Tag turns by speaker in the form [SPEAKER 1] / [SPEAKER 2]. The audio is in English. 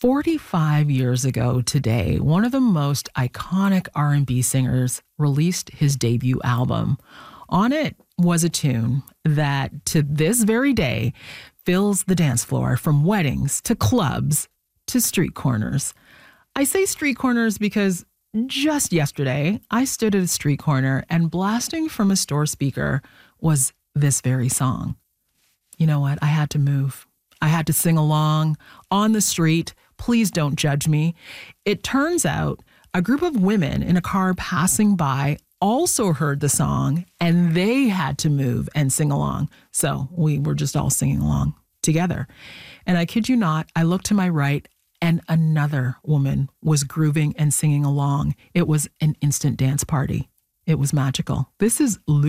[SPEAKER 1] 45 years ago today, one of the most iconic R&B singers released his debut album. On it was a tune that, to this very day, fills the dance floor from weddings to clubs to street corners. I say street corners because just yesterday, I stood at a street corner and blasting from a store speaker was this very song. You know what? I had to move. I had to sing along on the street. Please don't judge me. It turns out a group of women in a car passing by also heard the song and they had to move and sing along. So we were just all singing along together. And I kid you not, I looked to my right and another woman was grooving and singing along. It was an instant dance party. It was magical. This is